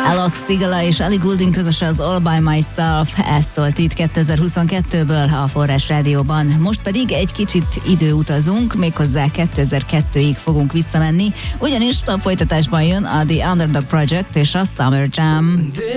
Alok Sigala és Ellie Goulding közös az All By Myself, ez szólt itt 2022-ből a Forrás Rádióban. Most pedig egy kicsit időutazunk, méghozzá 2002-ig fogunk visszamenni, ugyanis a folytatásban jön a The Underdog Project és a Summer Jam.